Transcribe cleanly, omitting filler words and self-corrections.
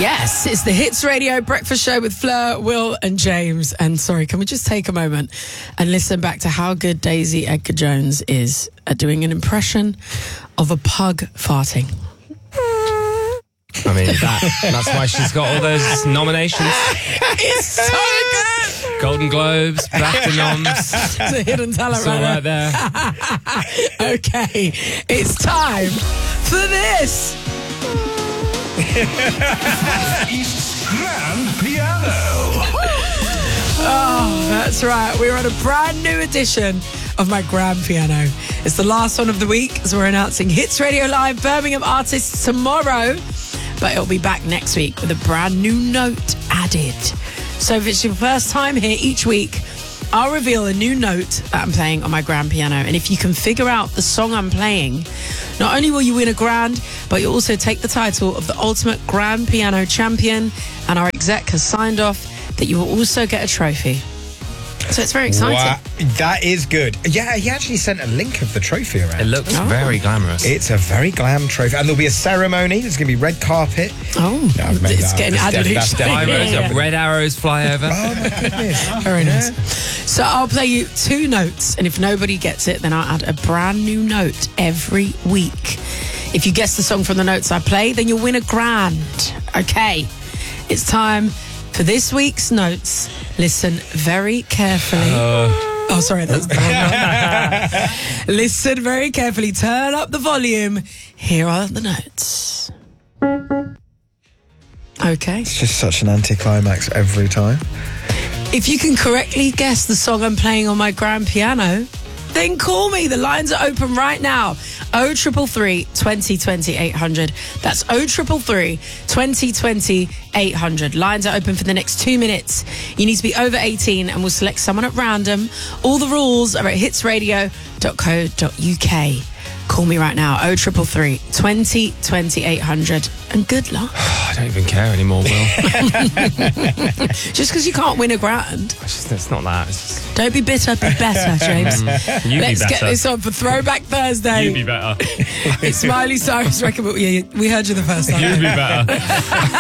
Yes, it's the Hits Radio Breakfast Show with Fleur, Will and James. And sorry, can we just take a moment and listen back to how good Daisy Edgar-Jones is at doing an impression of a pug farting? I mean, that's why she's got all those nominations. It's so good! Golden Globes, BAFTA noms. It's a hidden talent It's all right there. Okay, it's time for this. East's Grand Piano. Oh, that's right. We're on a brand new edition of my Grand Piano. It's the last one of the week as we're announcing Hits Radio Live Birmingham artists tomorrow, but it'll be back next week with a brand new note added. So if it's your first time here each week, I'll reveal a new note that I'm playing on my grand piano. And if you can figure out the song I'm playing, not only will you win a grand, but you'll also take the title of the ultimate grand piano champion. And our exec has signed off that you will also get a trophy. So it's very exciting. Wow, that is good. Yeah, he actually sent a link of the trophy around. It looks very glamorous. It's a very glam trophy. And there'll be a ceremony. There's going to be red carpet. Oh, No, I've made it's that up. getting It's added each day. Arrows, red arrows fly over. Oh, my goodness. Very nice. So I'll play you two notes, and if nobody gets it, then I'll add a brand new note every week. If you guess the song from the notes I play, then you'll win a grand. Okay, it's time for this week's notes. Listen very carefully. Oh, sorry, that's the wrong one. Listen very carefully. Turn up the volume. Here are the notes. Okay. It's just such an anticlimax every time. If you can correctly guess the song I'm playing on my grand piano, then call me. The lines are open right now. 0333 2020 800. That's 0333 2020 800. Lines are open for the next 2 minutes. You need to be over 18 and we'll select someone at random. All the rules are at hitsradio.co.uk. Call me right now, 0333 2020 800. And good luck. I don't even care anymore, Will. Just because you can't win a grand. It's not that. It's just... Don't be bitter, be better, James. You Let's be get better. this on for Throwback Thursday. You be better. It's Miley Cyrus record. Yeah, we heard you the first time. You be better.